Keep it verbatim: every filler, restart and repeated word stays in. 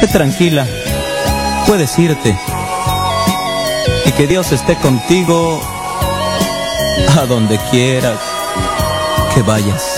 Ve tranquila, puedes irte. Y que Dios esté contigo a donde quiera que vayas.